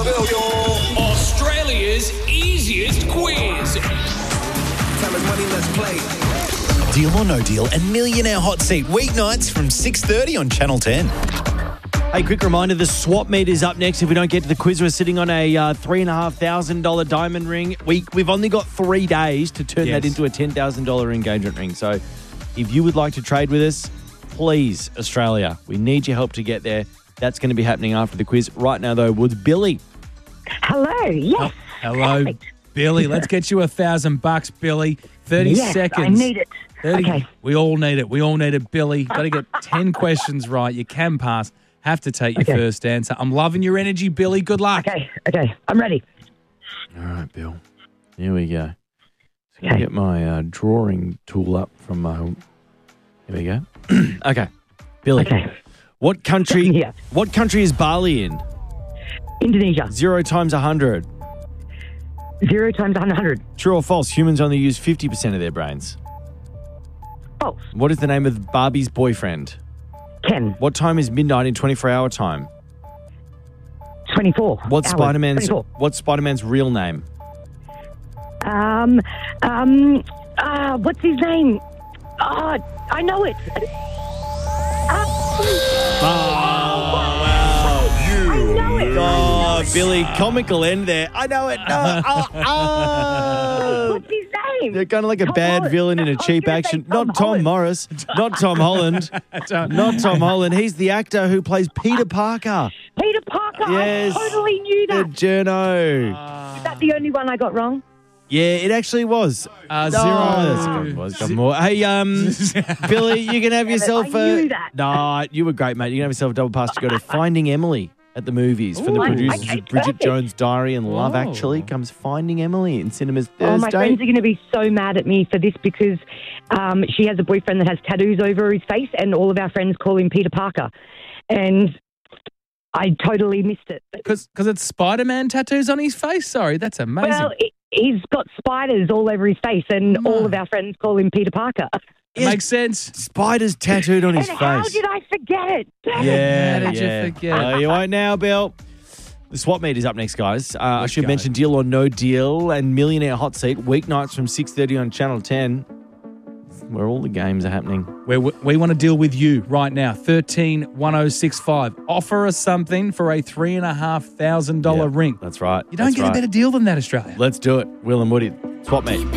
Bill, y'all. Australia's easiest quiz. Time is money, let's play. Deal or No Deal and Millionaire Hot Seat weeknights from 6:30 on Channel 10. Hey, quick reminder, the swap meet is up next. If we don't get to the quiz, we're sitting on a $3,500 diamond ring. We've only got 3 days to turn that into a $10,000 engagement ring. So if you would like to trade with us, please, Australia, we need your help to get there. That's going to be happening after the quiz. Right now, though, with Billy. Hello, yes. Hello, Perfect. Billy. Let's get you $1,000, Billy. 30 seconds. I need it. 30. Okay. We all need it. We all need it, Billy. Got to get 10 questions right. You can pass. Have to take your first answer. I'm loving your energy, Billy. Good luck. Okay. I'm ready. All right, Bill. Here we go. So I get my drawing tool up from my home. Here we go. Okay. Billy. Okay. What country? Yeah. What country is Bali in? Indonesia. 0 times 100. 0 times 100. True or false? Humans only use 50% of their brains. False. What is the name of Barbie's boyfriend? Ken. What time is midnight in 24-hour time? 24. What's hours. Spider-Man's 24. real name? What's his name? Oh, I know it. I know it. Oh, Billy, comical end there. I know it. No. What's his name? They're kind of like a bad villain in a cheap action. Not Tom Morris. Not Tom Holland. Not Tom Holland. He's the actor who plays Peter Parker. Peter Parker. Yes. I totally knew The that. journo. Is that the only one I got wrong? Yeah, it actually was. 0. That's got more. Hey, Billy, you can have yourself I knew that. No, you were great, mate. You can have yourself a double pass to go to Finding Emily at the movies from the producers okay, of Bridget perfect. Jones' Diary and Love Whoa. Actually comes Finding Emily in cinemas Thursday. Oh, my friends are going to be so mad at me for this because she has a boyfriend that has tattoos over his face and all of our friends call him Peter Parker. And I totally missed it. Because it's Spider-Man tattoos on his face? Sorry, that's amazing. Well, he's got spiders all over his face and all of our friends call him Peter Parker. It makes sense. Spiders tattooed on his And face. how did I forget it? Yeah, How did you forget? Oh, you won't now, Bill. The swap meet is up next, guys. I should mention Deal or No Deal and Millionaire Hot Seat weeknights from 6:30 on Channel 10, where all the games are happening. We want to deal with you right now. 131065. Offer us something for a $3,500 ring. That's right. You don't get a better deal than that, Australia. Let's do it. Will and Woody, swap meet.